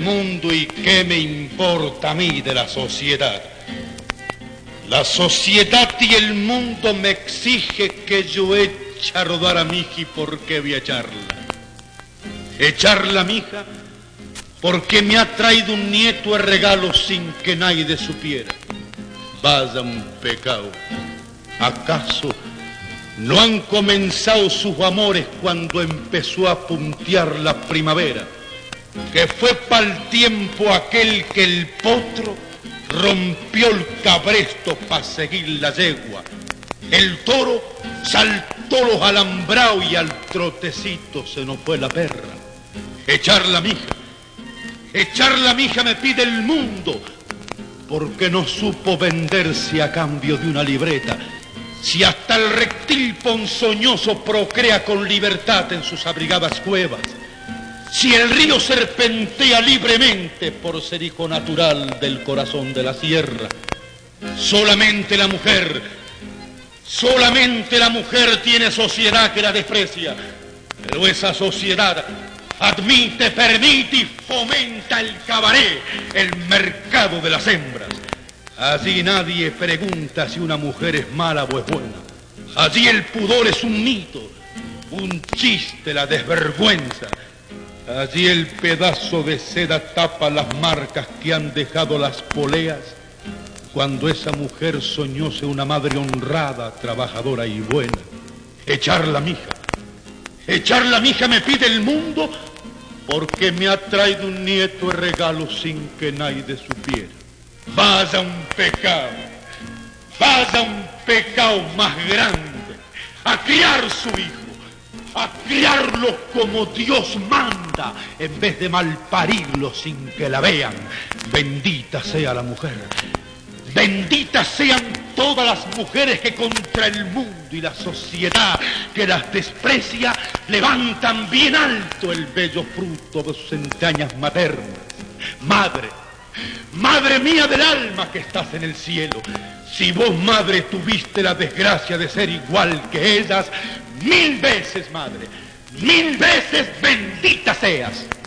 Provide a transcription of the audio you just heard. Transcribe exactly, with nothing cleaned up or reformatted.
mundo y qué me importa a mí de la sociedad. La sociedad y el mundo me exige que yo eche a rodar a mi hija. ¿Y por qué voy a echarla? Echarla a mi hija porque me ha traído un nieto de regalo sin que nadie supiera. Vaya un pecado. ¿Acaso no han comenzado sus amores cuando empezó a puntear la primavera? Que fue pa'l tiempo aquel que el potro rompió el cabresto para seguir la yegua. El toro saltó los alambrados y al trotecito se nos fue la perra. Echar la mija, echar la mija me pide el mundo, porque no supo venderse a cambio de una libreta. Si hasta el reptil ponzoñoso procrea con libertad en sus abrigadas cuevas, si el río serpentea libremente por ser hijo natural del corazón de la sierra, solamente la mujer, solamente la mujer tiene sociedad que la desprecia, pero esa sociedad admite, permite y fomenta el cabaret, el mercado de las hembras. Allí nadie pregunta si una mujer es mala o es buena. Allí el pudor es un mito, un chiste, la desvergüenza. Allí el pedazo de seda tapa las marcas que han dejado las poleas cuando esa mujer soñó ser una madre honrada, trabajadora y buena. Echar la mija, echar la mija me pide el mundo porque me ha traído un nieto de regalo sin que nadie supiera. Vaya un pecado, vaya un pecado más grande, a criar su hijo, a criarlo como Dios manda, en vez de malparirlo sin que la vean. Bendita sea la mujer, benditas sean todas las mujeres que contra el mundo y la sociedad que las desprecia levantan bien alto el bello fruto de sus entrañas maternas. Madre, madre mía del alma que estás en el cielo, si vos, madre, tuviste la desgracia de ser igual que ellas, mil veces, madre, mil veces bendita seas.